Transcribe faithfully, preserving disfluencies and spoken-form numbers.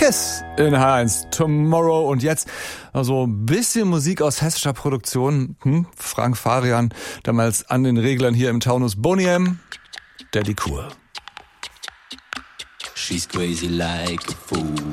Kiss in H eins Tomorrow. Und jetzt also ein bisschen Musik aus hessischer Produktion. Hm? Frank Farian, damals an den Reglern hier im Taunus Boniem. Daddy Cool. She's crazy like a fool.